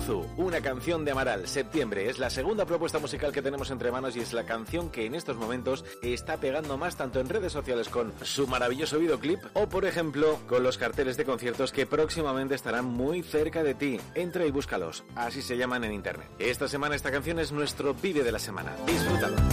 Iguazú, una canción de Amaral, Septiembre. Es la segunda propuesta musical que tenemos entre manos y es la canción que en estos momentos está pegando más tanto en redes sociales con su maravilloso videoclip o, por ejemplo, con los carteles de conciertos que próximamente estarán muy cerca de ti. Entra y búscalos, así se llaman en internet. Esta semana esta canción es nuestro vídeo de la semana. Disfrútalo.